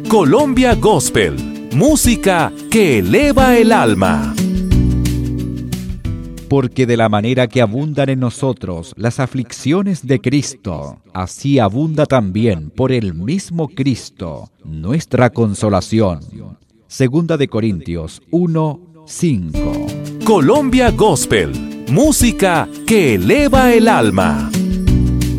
Colombia Gospel, música que eleva el alma. Porque de la manera que abundan en nosotros las aflicciones de Cristo, así abunda también por el mismo Cristo nuestra consolación. Segunda de Corintios 1:5. Colombia Gospel, música que eleva el alma.